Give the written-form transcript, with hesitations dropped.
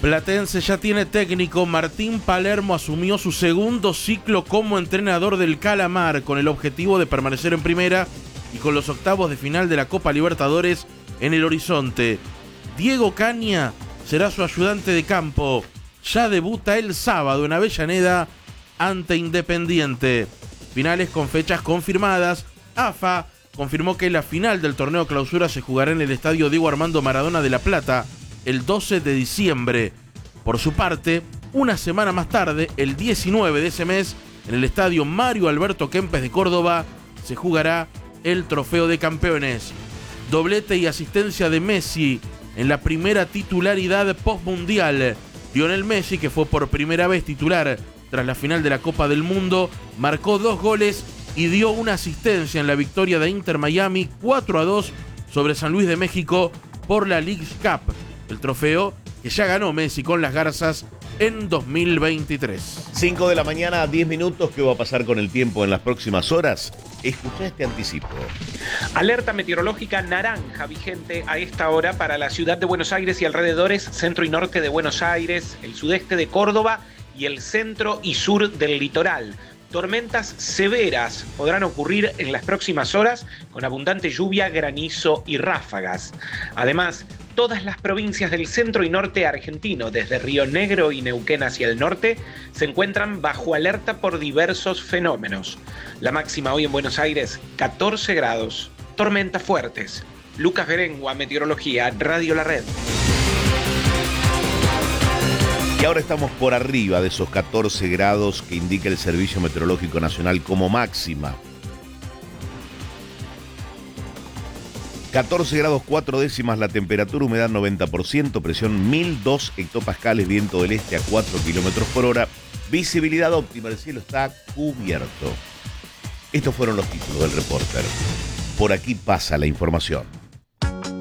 Platense ya tiene técnico. Martín Palermo asumió su segundo ciclo como entrenador del Calamar con el objetivo de permanecer en primera y con los octavos de final de la Copa Libertadores en el horizonte. Diego Caña será su ayudante de campo. Ya debuta el sábado en Avellaneda ante Independiente. Finales con fechas confirmadas. AFA confirmó que la final del torneo clausura se jugará en el estadio Diego Armando Maradona de La Plata el 12 de diciembre. Por su parte, una semana más tarde, el 19 de ese mes, en el estadio Mario Alberto Kempes de Córdoba, se jugará el Trofeo de Campeones. Doblete y asistencia de Messi en la primera titularidad postmundial. Lionel Messi, que fue por primera vez titular tras la final de la Copa del Mundo, marcó 2 goles y dio una asistencia en la victoria de Inter Miami 4-2 sobre San Luis de México por la Leagues Cup, el trofeo que ya ganó Messi con las Garzas en 2023. 5 de la mañana, 10 minutos. ¿Qué va a pasar con el tiempo en las próximas horas? Escuchá este anticipo. Alerta meteorológica naranja vigente a esta hora para la ciudad de Buenos Aires y alrededores, centro y norte de Buenos Aires, el sudeste de Córdoba y el centro y sur del litoral. Tormentas severas podrán ocurrir en las próximas horas con abundante lluvia, granizo y ráfagas. Además, todas las provincias del centro y norte argentino, desde Río Negro y Neuquén hacia el norte, se encuentran bajo alerta por diversos fenómenos. La máxima hoy en Buenos Aires, 14 grados. Tormentas fuertes. Lucas Berengua, Meteorología, Radio La Red. Y ahora estamos por arriba de esos 14 grados que indica el Servicio Meteorológico Nacional como máxima. 14 grados 4 décimas la temperatura, humedad 90%, presión 1002 hectopascales, viento del este a 4 kilómetros por hora, visibilidad óptima, el cielo está cubierto. Estos fueron los títulos del Reporter. Por aquí pasa la información.